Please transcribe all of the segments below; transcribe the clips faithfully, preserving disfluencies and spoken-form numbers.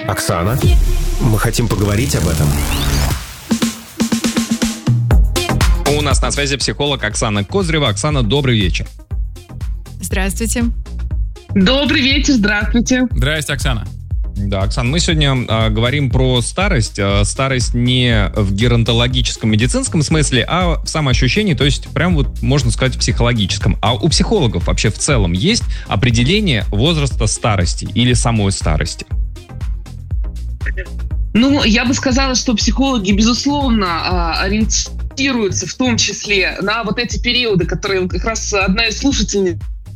Оксана, мы хотим поговорить об этом. У нас на связи психолог Оксана Козырева. Оксана, добрый вечер. Здравствуйте. Добрый вечер, здравствуйте. Здрасте, Оксана. Да, Оксан, мы сегодня э, говорим про старость. Э, старость не в геронтологическом, медицинском смысле, а в самоощущении, то есть прям вот, можно сказать, в психологическом. А у психологов вообще в целом есть определение возраста старости или самой старости? Ну, я бы сказала, что психологи, безусловно, ориентируются в том числе на вот эти периоды, которые как раз одна из слушательниц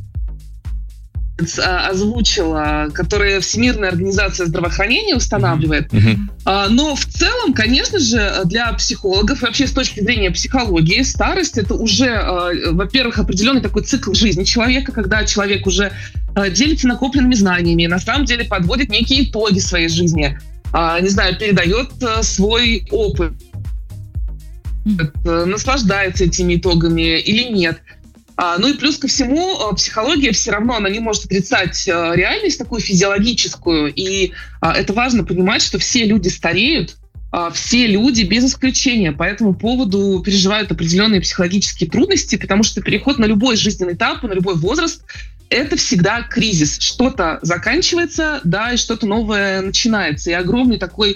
озвучила, которые Всемирная организация здравоохранения устанавливает. Mm-hmm. Но в целом, конечно же, для психологов, вообще с точки зрения психологии, старость — это уже, во-первых, определенный такой цикл жизни человека, когда человек уже делится накопленными знаниями, на самом деле подводит некие итоги своей жизни, не знаю, передает свой опыт, mm-hmm. наслаждается этими итогами или нет. Ну и плюс ко всему, психология все равно, она не может отрицать реальность такую физиологическую. И это важно понимать, что все люди стареют, все люди без исключения по этому поводу переживают определенные психологические трудности, потому что переход на любой жизненный этап, на любой возраст — это всегда кризис. Что-то заканчивается, да, и что-то новое начинается. И огромный такой,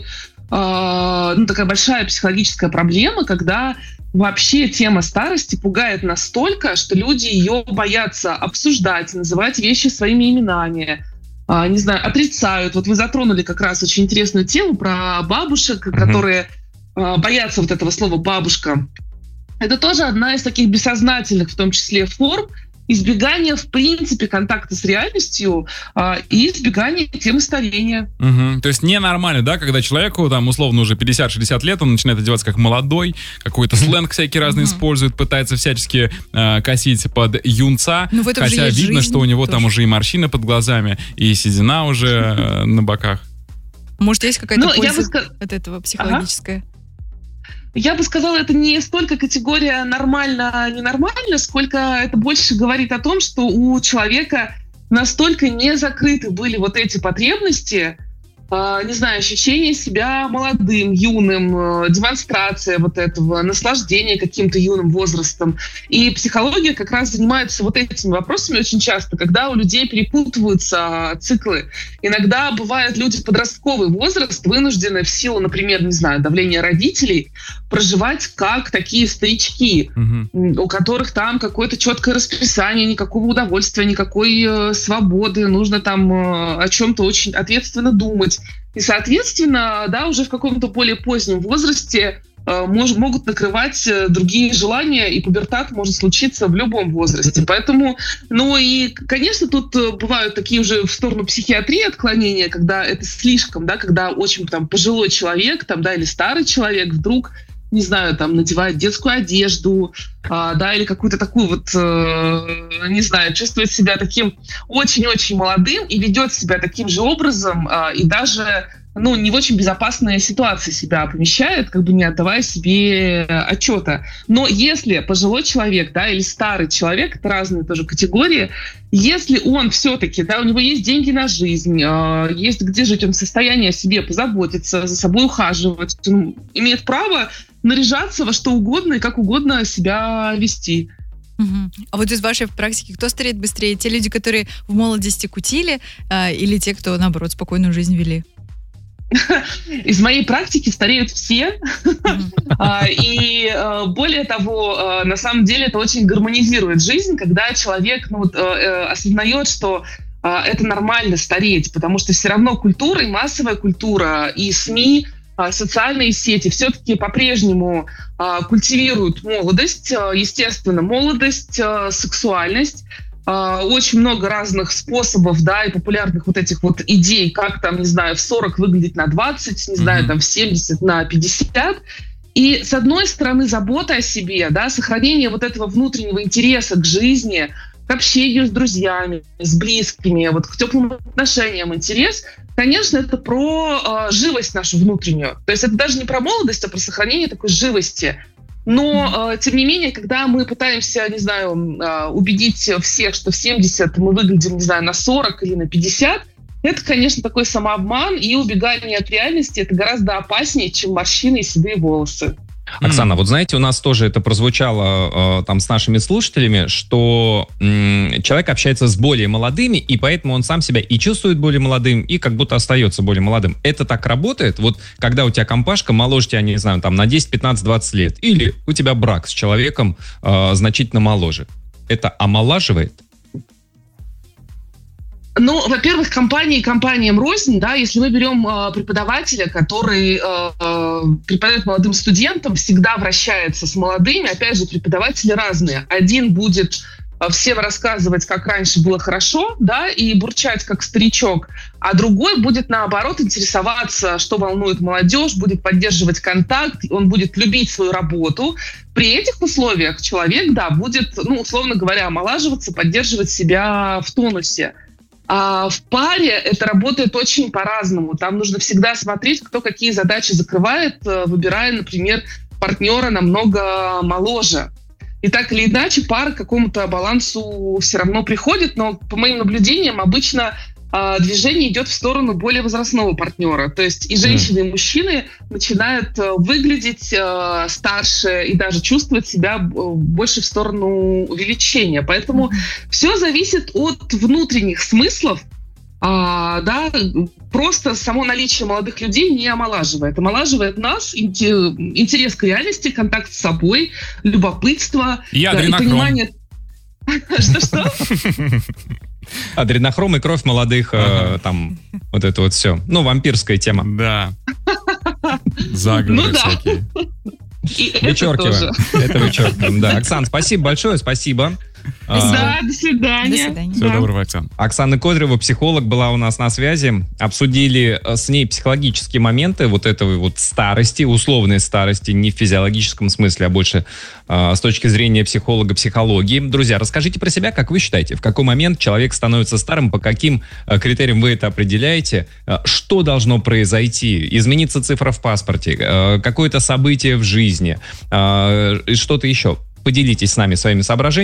ну, такая большая психологическая проблема, когда вообще тема старости пугает настолько, что люди ее боятся обсуждать, называть вещи своими именами, а, не знаю, отрицают. Вот вы затронули как раз очень интересную тему про бабушек, mm-hmm. которые а, боятся вот этого слова «бабушка». Это тоже одна из таких бессознательных, в том числе, форм избегания, в принципе, контакта с реальностью а, и избегания темы старения. Угу. То есть ненормально, да, когда человеку, там, условно, уже пятьдесят-шестьдесят лет, он начинает одеваться как молодой, какой-то сленг всякий разный угу. использует, пытается всячески э, косить под юнца, ну, хотя видно, что у него тоже там уже и морщины под глазами, и седина уже э, на боках. Может, есть какая-то ну, польза ск... от этого психологическая? Ага. Я бы сказала, это не столько категория нормально-ненормально, сколько это больше говорит о том, что у человека настолько не закрыты были вот эти потребности, э, не знаю, ощущение себя молодым, юным, э, демонстрация вот этого, наслаждение каким-то юным возрастом. И психология как раз занимается вот этими вопросами очень часто, когда у людей перепутываются циклы. Иногда бывают люди в подростковый возраст вынуждены в силу, например, не знаю, давления родителей, проживать как такие старички, угу. у которых там какое-то четкое расписание, никакого удовольствия, никакой э, свободы, нужно там э, о чем-то очень ответственно думать. И, соответственно, да, уже в каком-то более позднем возрасте э, мож, могут накрывать э, другие желания, и пубертат может случиться в любом возрасте. Поэтому, ну и, конечно, тут э, бывают такие уже в сторону психиатрии отклонения, когда это слишком, да, когда очень там пожилой человек, там, да, или старый человек вдруг, не знаю, там, надевает детскую одежду, а, да, или какую-то такую вот, э, не знаю, чувствует себя таким очень-очень молодым и ведет себя таким же образом, а, и даже, ну, не в очень безопасные ситуации себя помещает, как бы не отдавая себе отчета. Но если пожилой человек, да, или старый человек, это разные тоже категории, если он все-таки, да, у него есть деньги на жизнь, э, есть где жить, он в состоянии о себе позаботиться, за собой ухаживать, он имеет право наряжаться во что угодно и как угодно себя вести. Угу. А вот из вашей практики кто стареет быстрее? Те люди, которые в молодости кутили, э, или те, кто, наоборот, спокойную жизнь вели? Из моей практики стареют все. Mm-hmm. И более того, на самом деле это очень гармонизирует жизнь, когда человек ну, осознает, что это нормально стареть, потому что все равно культура, и массовая культура, и СМИ, социальные сети все-таки по-прежнему культивируют молодость, естественно, молодость, сексуальность. Очень много разных способов, да, и популярных вот этих вот идей, как там, не знаю, в сорок выглядеть на двадцать, не mm-hmm. знаю, там в семьдесят на пятьдесят. И с одной стороны забота о себе, да, сохранение вот этого внутреннего интереса к жизни, к общению с друзьями, с близкими, вот к теплым отношениям интерес, конечно, это про э, живость нашу внутреннюю. То есть это даже не про молодость, а про сохранение такой живости. Но, э, тем не менее, когда мы пытаемся, не знаю, э, убедить всех, что в семьдесят мы выглядим, не знаю, на сорок или на пятьдесят, это, конечно, такой самообман, и убегание от реальности это гораздо опаснее, чем морщины и седые волосы. Оксана, mm. вот знаете, у нас тоже это прозвучало э, там с нашими слушателями, что м, человек общается с более молодыми, и поэтому он сам себя и чувствует более молодым, и как будто остается более молодым. Это так работает? Вот когда у тебя компашка моложе тебя, не знаю, там на десять, пятнадцать, двадцать лет, или у тебя брак с человеком э, значительно моложе. Это омолаживает? Ну, во-первых, компании компаниям рознь, да, если мы берем э, преподавателя, который э, преподает молодым студентам, всегда вращается с молодыми, опять же, преподаватели разные. Один будет э, всем рассказывать, как раньше было хорошо, да, и бурчать как старичок, а другой будет, наоборот, интересоваться, что волнует молодежь, будет поддерживать контакт, он будет любить свою работу. При этих условиях человек, да, будет, ну, условно говоря, омолаживаться, поддерживать себя в тонусе. А в паре это работает очень по-разному. Там нужно всегда смотреть, кто какие задачи закрывает, выбирая, например, партнера намного моложе. И так или иначе пара к какому-то балансу все равно приходит, но по моим наблюдениям обычно э, движение идет в сторону более возрастного партнера. То есть и женщины, и мужчины начинают э, выглядеть э, старше и даже чувствовать себя больше в сторону увеличения. Поэтому mm-hmm. все зависит от внутренних смыслов. А, да, просто само наличие молодых людей не омолаживает. Омолаживает нас интерес к реальности, контакт с собой, любопытство и да, и понимание. Что-что? Адренохром и кровь молодых, ага. э, там, вот это вот все. Ну, вампирская тема. Да. Заговоры ну, всякие. И вычеркиваем. Это, это вычеркиваем, да. Оксан, спасибо большое, спасибо. Да, до свидания. До свидания. Всего да. доброго, Оксан. Оксана Кодрева, психолог, была у нас на связи. Обсудили с ней психологические моменты вот этой вот старости, условной старости, не в физиологическом смысле, а больше э, с точки зрения психолога, психологии. Друзья, расскажите про себя, как вы считаете, в какой момент человек становится старым, по каким э, критериям вы это определяете, э, что должно произойти, изменится цифра в паспорте, э, какое-то событие в жизни, э, что-то еще. Поделитесь с нами своими соображениями.